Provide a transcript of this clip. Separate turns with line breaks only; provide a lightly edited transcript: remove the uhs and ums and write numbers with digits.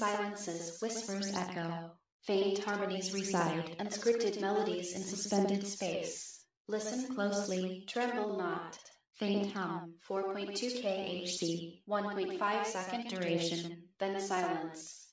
silences, whispers echo. Faint harmonies reside, unscripted melodies in suspended space. Listen closely, tremble not. Faint hum, 4.2 kHz, 1.5 second duration, then silence.